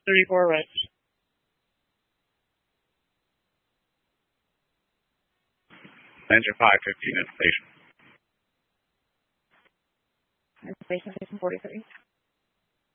34 right. Engine 515 in station. Station 43.